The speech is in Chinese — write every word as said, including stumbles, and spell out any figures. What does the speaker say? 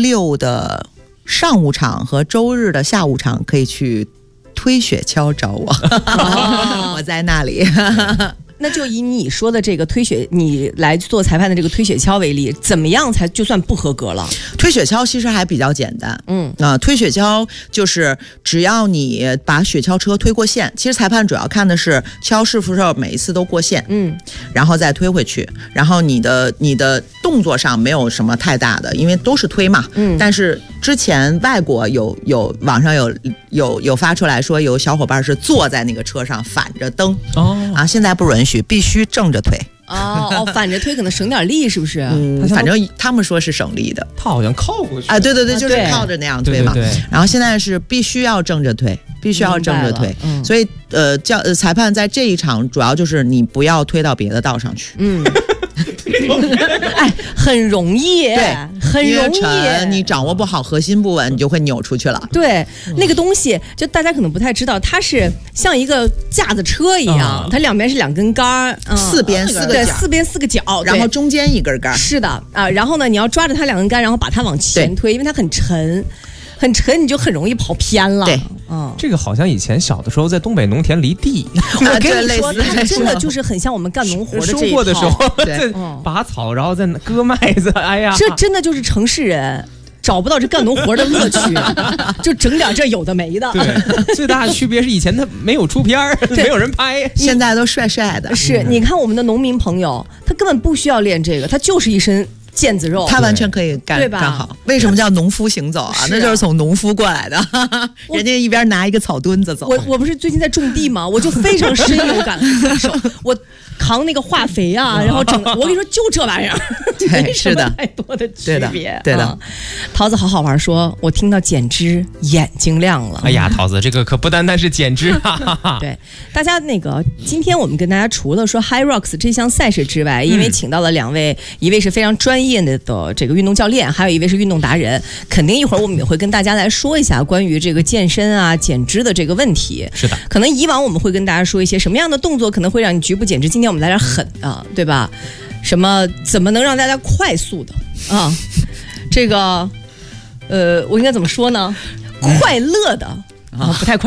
六的上午场和周日的下午场可以去推雪橇找我，哦、我在那里。 那就以你说的这个推雪，你来做裁判的这个推雪橇为例，怎么样才就算不合格了？ 推雪橇其实还比较简单， 嗯啊、呃，推雪橇就是只要你把雪橇车推过线，其实裁判主要看的是橇是不是每一次都过线， 嗯， 然后再推回去，然后你的你的动作上没有什么太大的，因为都是推嘛， 嗯， 但是之前外国有有网上有有有发出来说有小伙伴是坐在那个车上反着蹬， 哦啊，现在不允许，必须正着推。 哦哦，反着推可能省点力，是不是？ 嗯，反正他们说是省力的。 他好像靠过去啊，对对对， 啊就是靠着那样推嘛。 对对对， 然后现在是必须要正着推，必须要正着推。 嗯、 所以呃，教呃裁判在这一场主要就是你不要推到别的道上去。 嗯。哎，很容易， 对， 很容易。 你掌握不好核心不稳，你就会扭出去了。 对，那个东西就大家可能不太知道，它是像一个架子车一样，嗯、它两边是两根杆，嗯、 四边四个对，四边四个角， 然后中间一根杆。 是的啊，然后呢，你要抓着它两根杆，然后把它往前推，因为它很沉。很沉，你就很容易跑偏了。 对， 嗯， 这个好像以前小的时候在东北农田犁地， 我跟你说，它真的就是很像我们干农活的这一套。 收获的时候， 对， 拔草，然后再割麦子，哎呀， 这真的就是城市人找不到这干农活的乐趣，就整点这有的没的。 对，最大的区别是以前他没有出片儿，没有人拍， 现在都帅帅的。 是，你看我们的农民朋友，他根本不需要练这个，他就是一身腱子肉， 他完全可以干对吧干好。为什么叫农夫行走啊？ 是啊那就是从农夫过来的，人家一边拿一个草墩子走。 我我不是最近在种地吗？我就非常深有感受。我扛那个化肥啊，然后整，我跟你说，就这玩意儿， 对，是的， 太多的区别。 对的，对的。 嗯、桃子好好玩说，我听到减脂眼睛亮了。 哎呀，桃子，这个可不单单是减脂，哈哈哈。 对，大家那个，今天我们跟大家除了说 HYROX 这项赛事之外，因为请到了两位，一位是非常专业的的这个运动教练，还有一位是运动达人，肯定一会儿我们也会跟大家来说一下关于这个健身啊、减脂的这个问题。 是的， 可能以往我们会跟大家说一些什么样的动作可能会让你局部减脂，今天我们来点狠的，对吧？什么怎么能让大家快速的啊？这个呃，我应该怎么说呢？快乐的啊，不太快。